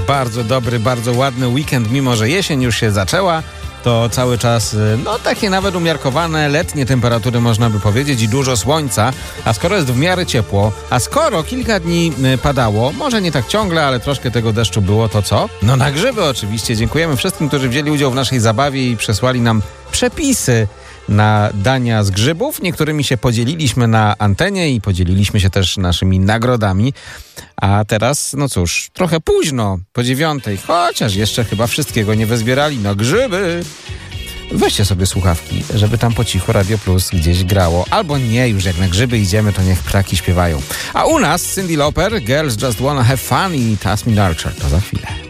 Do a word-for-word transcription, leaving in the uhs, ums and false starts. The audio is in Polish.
bardzo dobry, bardzo ładny weekend, mimo że jesień już się zaczęła. To cały czas, no takie nawet umiarkowane letnie temperatury można by powiedzieć i dużo słońca, a skoro jest w miarę ciepło, a skoro kilka dni padało, może nie tak ciągle, ale troszkę tego deszczu było, to co? No na grzyby oczywiście. Dziękujemy wszystkim, którzy wzięli udział w naszej zabawie i przesłali nam przepisy na dania z grzybów. Niektórymi się podzieliliśmy na antenie i podzieliliśmy się też naszymi nagrodami. A teraz, no cóż, trochę późno, po dziewiątej, chociaż jeszcze chyba wszystkiego nie wyzbierali. No grzyby! Weźcie sobie słuchawki, żeby tam po cichu Radio Plus gdzieś grało. Albo nie, już jak na grzyby idziemy, to niech ptaki śpiewają. A u nas Cyndi Lauper, Girls Just Wanna Have Fun i Tasmin Archer. To za chwilę.